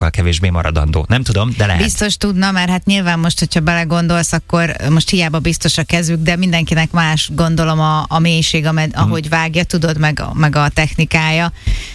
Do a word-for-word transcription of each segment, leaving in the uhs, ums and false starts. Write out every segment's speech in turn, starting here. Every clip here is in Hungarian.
kevésbé maradandó. Nem tudom, de lehet. Biztos tudna, mert hát nyilván most, hogyha belegondolsz, akkor most hiába biztos a kezük, de mindenkinek más, gondolom a, a mélység, amed, ahogy vágja, tudod, meg, meg a technikája.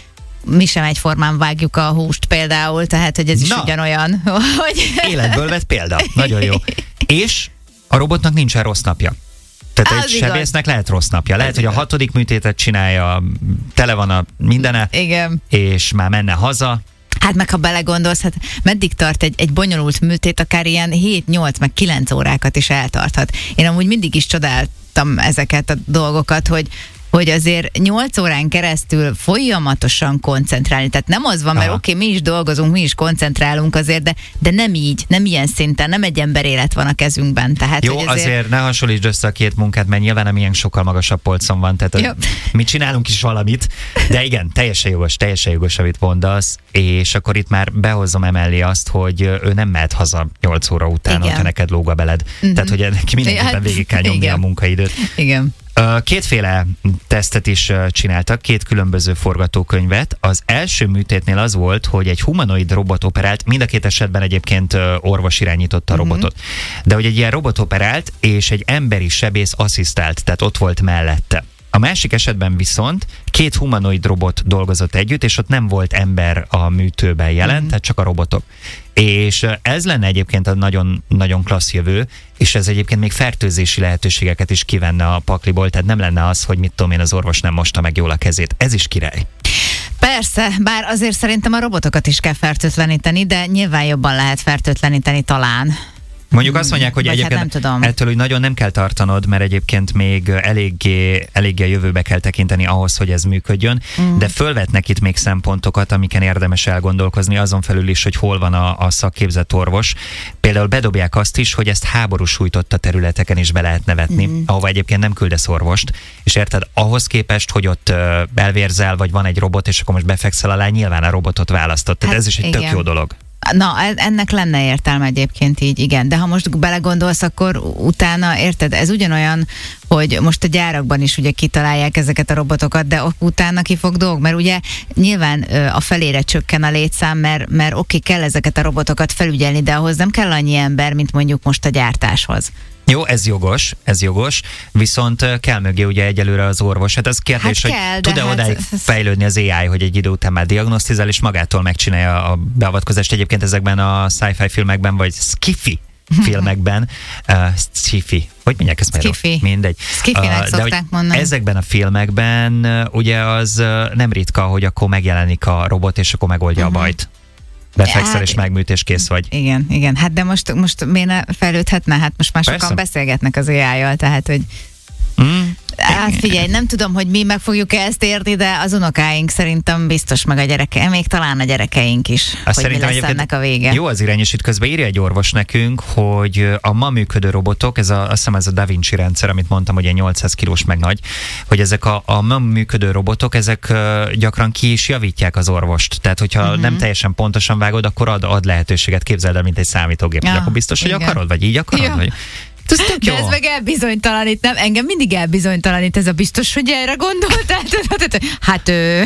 Mi sem egyformán vágjuk a húst például, tehát hogy ez is Na, ugyanolyan. Hogy... Életből vett példa. Nagyon jó. És a robotnak nincsen rossz napja. Tehát Az egy igaz. sebésznek lehet rossz napja. Lehet, Ez hogy a igaz. hatodik műtétet csinálja, tele van a mindene, Igen. és már menne haza. Hát meg ha belegondolsz, hát meddig tart egy, egy bonyolult műtét, akár ilyen hét, nyolc, meg kilenc órákat is eltarthat. Én amúgy mindig is csodáltam ezeket a dolgokat, hogy hogy azért nyolc órán keresztül folyamatosan koncentrálni. Tehát nem az van, mert oké, okay, mi is dolgozunk, mi is koncentrálunk azért, de, de nem így, nem ilyen szinten, nem egy ember élet van a kezünkben. Tehát, Jó, hogy azért... azért ne hasonlítsd össze a két munkát, mert nyilván nem ilyen sokkal magasabb polcon van, tehát a, mi csinálunk is valamit, de igen, teljesen jogos, teljesen jogos, amit mondasz, és akkor itt már behozom emellé azt, hogy ő nem mehet haza nyolc óra után, hogyha neked lóg a beled. Uh-huh. Tehát, hogy neki mindenképpen hát, végig kell nyomni igen. a munkaidőt. Igen. Kétféle tesztet is csináltak, két különböző forgatókönyvet. Az első műtétnél az volt, hogy egy humanoid robot operált, mind a két esetben egyébként orvos irányította a robotot. De hogy egy ilyen robot operált, és egy emberi sebész asszisztált, tehát ott volt mellette. A másik esetben viszont két humanoid robot dolgozott együtt, és ott nem volt ember a műtőben jelen, mm. tehát csak a robotok. És ez lenne egyébként a nagyon, nagyon klassz jövő, és ez egyébként még fertőzési lehetőségeket is kivenne a pakliból, tehát nem lenne az, hogy mit tudom én, az orvos nem mosta meg jól a kezét. Ez is király. Persze, bár azért szerintem a robotokat is kell fertőtleníteni, de nyilván jobban lehet fertőtleníteni talán. Mondjuk azt mondják, hogy Vagy egyébként hát ettől úgy nagyon nem kell tartanod, mert egyébként még eléggé, eléggé a jövőbe kell tekinteni ahhoz, hogy ez működjön, mm. de fölvetnek itt még szempontokat, amiken érdemes elgondolkozni, azon felül is, hogy hol van a, a szakképzett orvos. Például bedobják azt is, hogy ezt háború sújtotta területeken is be lehetne vetni, mm. ahova egyébként nem küldesz orvost, és érted, ahhoz képest, hogy ott elvérzel, vagy van egy robot, és akkor most befekszel alá, nyilván a robotot választott. Tehát hát ez is egy igen. tök jó dolog. Na, ennek lenne értelme egyébként így, igen. De ha most belegondolsz, akkor utána, érted, ez ugyanolyan, hogy most a gyárakban is ugye kitalálják ezeket a robotokat, de utána ki fog dolg, mert ugye nyilván a felére csökken a létszám, mert, mert oké, kell ezeket a robotokat felügyelni, de ahhoz nem kell annyi ember, mint mondjuk most a gyártáshoz. Jó, ez jogos, ez jogos, viszont kell mögé ugye egyelőre az orvos. Hát ez kérdés, hát kell, hogy tud-e hát odáig fejlődni az á i, hogy egy idő után már diagnosztizál, és magától megcsinálja a beavatkozást. Egyébként ezekben a sci-fi filmekben, vagy sci-fi filmekben, uh, sci-fi, hogy mondják ezt már? Sci-fi. Mindegy. Sci-fi-nek uh, szokták mondani. Ezekben a filmekben uh, ugye az uh, nem ritka, hogy akkor megjelenik a robot, és akkor megoldja uh-huh. a bajt. Befekszel hát, és megműt, és kész vagy. Igen, igen. Hát de most, most miért ne fejlődhetne? Hát most már sokan Persze. beszélgetnek az á i-jal, tehát hogy... Mm. Hát figyelj, nem tudom, hogy mi meg fogjuk ezt érni, de az unokáink szerintem biztos, meg a gyerekeink, még talán a gyerekeink is, azt hogy mi lesz ennek a vége. Jó az irány, és itt közben írja egy orvos nekünk, hogy a ma működő robotok, ez a, azt hiszem ez a Da Vinci rendszer, amit mondtam, hogy egy nyolcszáz kilós meg nagy, hogy ezek a, a ma működő robotok, ezek uh, gyakran ki is javítják az orvost. Tehát, hogyha uh-huh. nem teljesen pontosan vágod, akkor ad, ad lehetőséget, képzeld el, mint egy számítógép. Ja, akkor biztos, hogy igen. akarod, vagy így akarod? Ja. Vagy... Ez de ez meg elbizonytalanít, nem? Engem mindig elbizonytalanít ez a biztos, hogy erre gondoltál. Hát ő...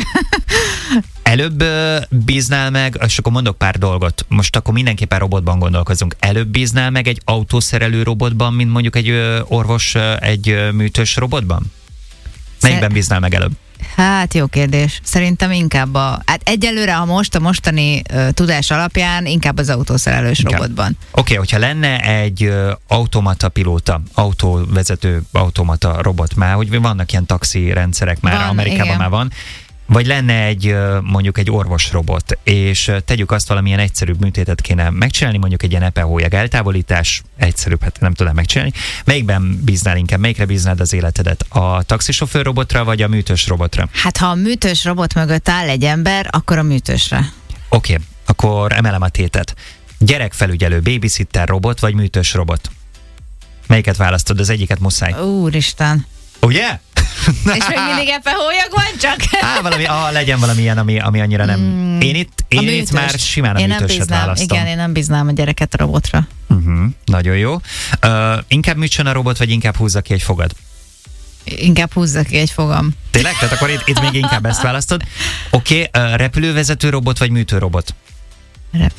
Előbb bíznál meg, és akkor mondok pár dolgot, most akkor mindenképpen robotban gondolkozunk. Előbb bíznál meg egy autószerelő robotban, mint mondjuk egy orvos egy műtős robotban? Melyikben bíznál meg előbb? Hát jó kérdés. Szerintem inkább a... Hát egyelőre, ha most a mostani uh, tudás alapján, inkább az autószerelős inkább. robotban. Oké, okay, hogyha lenne egy uh, automata pilóta, autóvezető automata robot már, hogy vannak ilyen taxi rendszerek már, van, Amerikában igen. már van, vagy lenne egy mondjuk egy orvosrobot, és tegyük azt, valamilyen egyszerűbb műtétet kéne megcsinálni, mondjuk egy ilyen epehólyag eltávolítás, egyszerűbb, hát nem tudom megcsinálni. Melyikben bíznál inkább, melyikre bíznád az életedet? A taxisofőr robotra, vagy a műtős robotra? Hát ha a műtős robot mögött áll egy ember, akkor a műtősre. Oké, okay, akkor emelem a tétet. Gyerekfelügyelő, babysitter robot, vagy műtős robot? Melyiket választod? Az egyiket muszáj. Úristen. Ugye? És még mindig epehólyag van csak? Á, valami, ah, legyen valami ilyen, ami, ami annyira nem... Mm, én itt, én itt már simán a én műtőset választom. Igen, én nem bíznám a gyereket a robotra. Uh-huh, nagyon jó. Uh, inkább műtsön a robot, vagy inkább húzza ki egy fogad? Inkább húzza ki egy fogam. Tényleg? Tehát akkor itt, itt még inkább ezt választod. Oké, okay, uh, repülővezető robot, vagy műtő robot? Repül